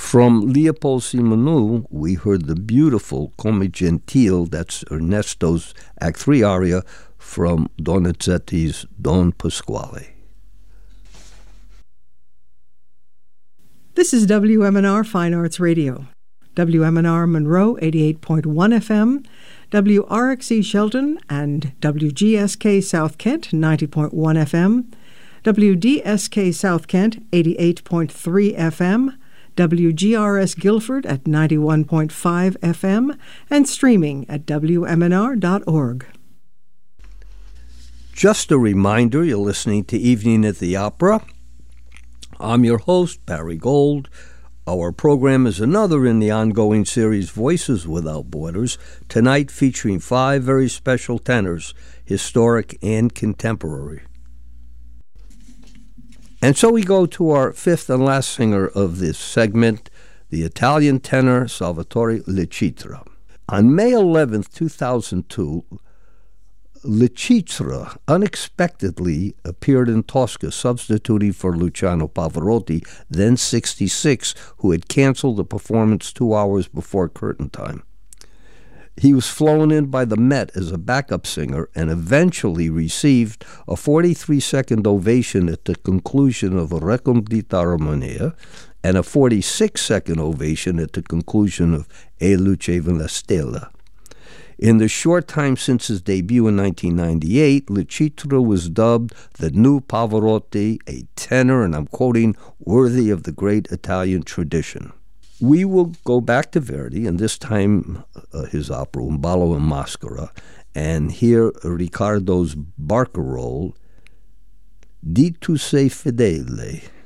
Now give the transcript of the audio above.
From Leopold Simonou, we heard the beautiful Come Gentile, that's Ernesto's Act 3 aria from Donizetti's Don Pasquale. This is WMNR Fine Arts Radio. WMNR Monroe 88.1 FM, WRXE Shelton and WGSK South Kent 90.1 FM, WDSK South Kent 88.3 FM, WGRS Guilford at 91.5 FM, and streaming at WMNR.org. Just a reminder, you're listening to Evening at the Opera. I'm your host, Barry Gold. Our program is another in the ongoing series Voices Without Borders, tonight featuring 5 very special tenors, historic and contemporary. And so we go to our 5th and last singer of this segment, the Italian tenor Salvatore Lecitra. On May 11, 2002, Lecitra unexpectedly appeared in Tosca, substituting for Luciano Pavarotti, then 66, who had canceled the performance 2 hours before curtain time. He was flown in by the Met as a backup singer and eventually received a 43-second ovation at the conclusion of Recondita Armonia and a 46-second ovation at the conclusion of E Luceva la Stella. In the short time since his debut in 1998, Lecitra was dubbed the new Pavarotti, a tenor, and I'm quoting, worthy of the great Italian tradition. We will go back to Verdi, and this time his opera, Un ballo in maschera, and hear Riccardo's barcarolle, Di tu sei fedele.